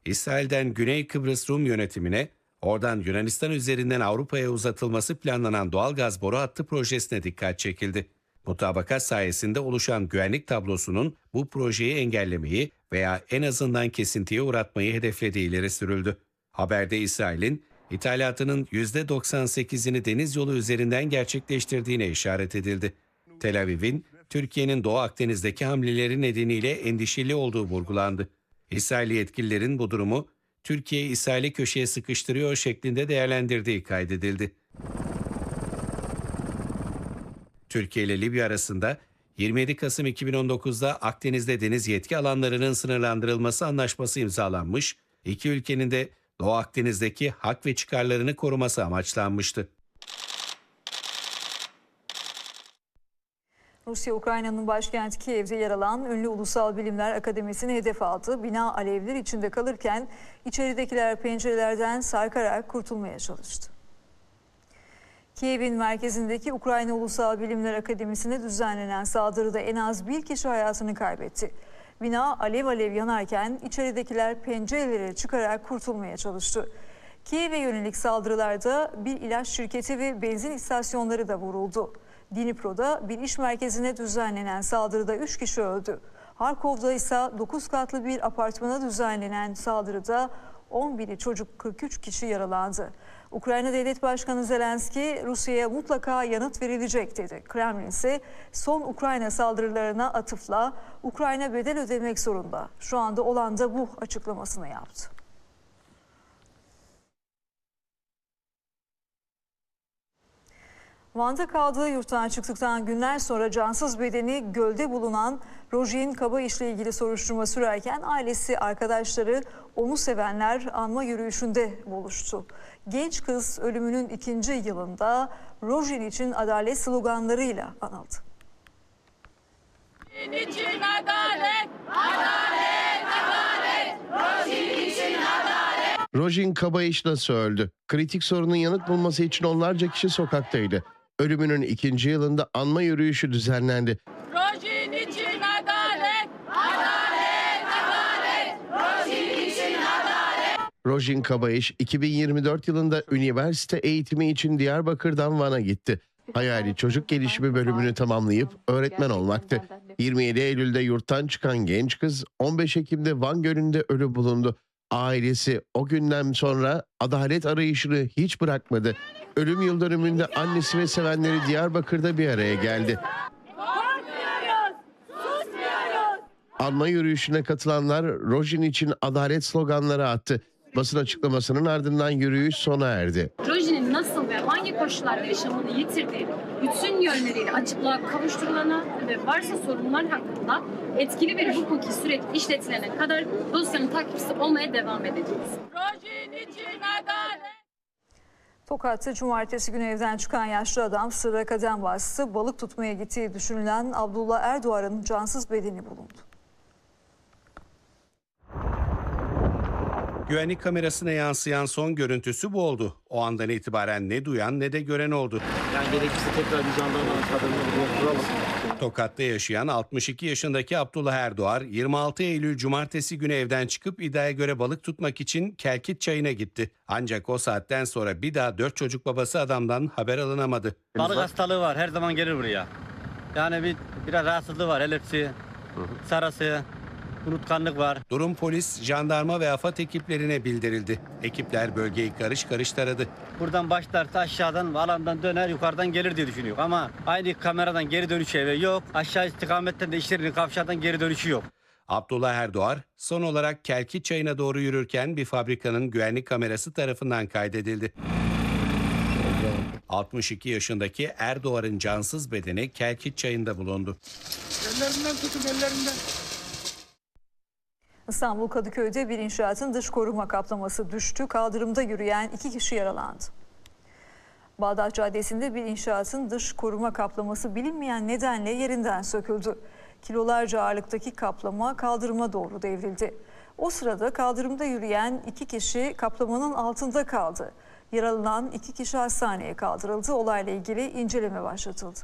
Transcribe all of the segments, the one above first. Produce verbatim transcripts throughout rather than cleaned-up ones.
İsrail'den Güney Kıbrıs Rum yönetimine, oradan Yunanistan üzerinden Avrupa'ya uzatılması planlanan doğalgaz boru hattı projesine dikkat çekildi. Mutabakat sayesinde oluşan güvenlik tablosunun bu projeyi engellemeyi veya en azından kesintiye uğratmayı hedeflediği ileri sürüldü. Haberde İsrail'in ithalatının yüzde doksan sekizini deniz yolu üzerinden gerçekleştirdiğine işaret edildi. Tel Aviv'in Türkiye'nin Doğu Akdeniz'deki hamleleri nedeniyle endişeli olduğu vurgulandı. İsrailli yetkililerin bu durumu Türkiye İsrail'i köşeye sıkıştırıyor şeklinde değerlendirdiği kaydedildi. Türkiye ile Libya arasında yirmi yedi Kasım iki bin on dokuz'da Akdeniz'de deniz yetki alanlarının sınırlandırılması anlaşması imzalanmış, iki ülkenin de Doğu Akdeniz'deki hak ve çıkarlarını koruması amaçlanmıştı. Rusya, Ukrayna'nın başkenti Kiev'de yer alan ünlü Ulusal Bilimler Akademisi'ni hedef aldı. Bina alevler içinde kalırken içeridekiler pencerelerden sarkarak kurtulmaya çalıştı. Kiev'in merkezindeki Ukrayna Ulusal Bilimler Akademisi'ne düzenlenen saldırıda en az bir kişi hayatını kaybetti. Bina alev alev yanarken içeridekiler pencerelere çıkarak kurtulmaya çalıştı. Kiev'e yönelik saldırılarda bir ilaç şirketi ve benzin istasyonları da vuruldu. Dnipro'da bir iş merkezine düzenlenen saldırıda üç kişi öldü. Harkov'da ise dokuz katlı bir apartmana düzenlenen saldırıda on biri çocuk, kırk üç kişi yaralandı. Ukrayna Devlet Başkanı Zelenski, Rusya'ya mutlaka yanıt verilecek dedi. Kremlin ise son Ukrayna saldırılarına atıfla Ukrayna bedel ödemek zorunda. Şu anda olan da bu açıklamasını yaptı. Van'da kaldığı yurttan çıktıktan günler sonra cansız bedeni gölde bulunan Rojin Kabayiş'le ilgili soruşturma sürerken ailesi, arkadaşları, onu sevenler anma yürüyüşünde buluştu. Genç kız ölümünün ikinci yılında Rojin için adalet sloganlarıyla anıldı. Rojin için adalet, adalet, adalet, Rojin için adalet. Rojin Kabayış nasıl öldü? Kritik sorunun yanıt bulması için onlarca kişi sokaktaydı. Ölümünün ikinci yılında anma yürüyüşü düzenlendi. Rojin için adalet, adalet, adalet, Rojin için adalet. Rojin Kabayış iki bin yirmi dört yılında üniversite eğitimi için Diyarbakır'dan Van'a gitti. Hayali çocuk gelişimi bölümünü tamamlayıp öğretmen olmaktı. yirmi yedi Eylül'de yurttan çıkan genç kız on beş Ekim'de Van Gölü'nde ölü bulundu. Ailesi o günden sonra adalet arayışını hiç bırakmadı. Ölüm yıl dönümünde annesi ve sevenleri Diyarbakır'da bir araya geldi. Korkmuyoruz, susmuyoruz. Anma yürüyüşüne katılanlar Rojin için adalet sloganları attı. Basın açıklamasının ardından yürüyüş sona erdi. Rojin'in nasıl ve hangi koşullarda yaşamını yitirdiği bütün yönleriyle açıklığa kavuşturulana ve varsa sorunlar hakkında etkili bir hukuki süreç işletilene kadar dosyanın takipçisi olmaya devam edeceğiz. Rojin için adalet. Tokat'ta cumartesi günü evden çıkan yaşlı adam sırra kadem bastı. Balık tutmaya gittiği düşünülen Abdullah Erdoğan'ın cansız bedeni bulundu. Güvenlik kamerasına yansıyan son görüntüsü bu oldu. O andan itibaren ne duyan ne de gören oldu. Yani gerekirse tekrar bir jandarma kadını kuralım. Tokat'ta yaşayan altmış iki yaşındaki Abdullah Erdoğan yirmi altı Eylül cumartesi günü evden çıkıp iddiaya göre balık tutmak için Kelkit Çayı'na gitti. Ancak o saatten sonra bir daha dört çocuk babası adamdan haber alınamadı. Balık hastalığı var, her zaman gelir buraya. Yani bir biraz rahatsızlığı var, elepsi, sarası, unutkanlık var. Durum polis, jandarma ve AFAD ekiplerine bildirildi. Ekipler bölgeyi karış karış taradı. Buradan başlarsa aşağıdan, alandan döner, yukarıdan gelir diye düşünüyor. Ama aynı kameradan geri dönüşü eve yok. Aşağı istikametten de işlerinin kavşadan geri dönüşü yok. Abdullah Erdoğan son olarak Kelkit Çayı'na doğru yürürken bir fabrikanın güvenlik kamerası tarafından kaydedildi. altmış iki yaşındaki Erdoğan'ın cansız bedeni Kelkit Çayı'nda bulundu. Ellerinden tutun, ellerinden. İstanbul Kadıköy'de bir inşaatın dış koruma kaplaması düştü. Kaldırımda yürüyen iki kişi yaralandı. Bağdat Caddesi'nde bir inşaatın dış koruma kaplaması bilinmeyen nedenle yerinden söküldü. Kilolarca ağırlıktaki kaplama kaldırıma doğru devrildi. O sırada kaldırımda yürüyen iki kişi kaplamanın altında kaldı. Yaralanan iki kişi hastaneye kaldırıldı. Olayla ilgili inceleme başlatıldı.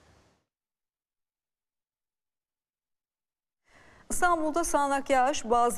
İstanbul'da sağanak yağış bazı